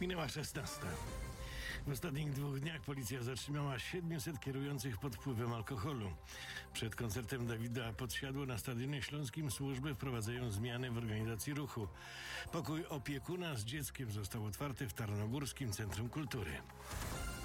Minęła 16. W ostatnich 2 dniach policja zatrzymała 700 kierujących pod wpływem alkoholu. Przed koncertem Dawida Podsiadło na Stadionie Śląskim służby wprowadzają zmiany w organizacji ruchu. Pokój opiekuna z dzieckiem został otwarty w Tarnogórskim Centrum Kultury.